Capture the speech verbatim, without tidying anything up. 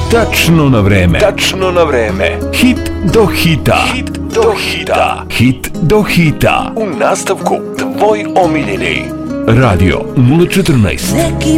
Tačno na vreme. Tačno na vreme. Hit do hita. Hit do hita. Hit do hita. U nastavku tvoj omiljeni. Radio nula četrnaest. Neki